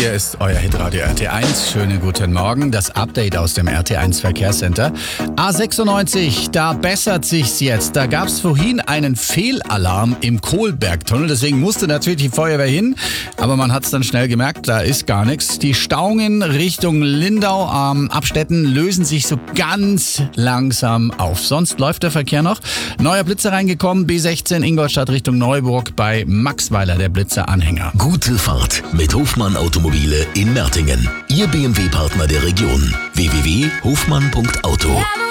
Hier ist euer Hitradio RT1. Schönen guten Morgen. Das Update aus dem RT1 Verkehrscenter. A96, da bessert sich's jetzt. Da gab's vorhin einen Fehlalarm im Kohlbergtunnel. Deswegen musste natürlich die Feuerwehr hin. Aber man hat's dann schnell gemerkt, da ist gar nichts. Die Stauungen Richtung Lindau am Abstetten lösen sich so ganz langsam auf. Sonst läuft der Verkehr noch. Neuer Blitzer reingekommen. B16 Ingolstadt Richtung Neuburg bei Maxweiler, der Blitzer-Anhänger. Gute Fahrt mit Hofmann Automobile in Mertingen. Ihr BMW-Partner der Region. www.hofmann.auto.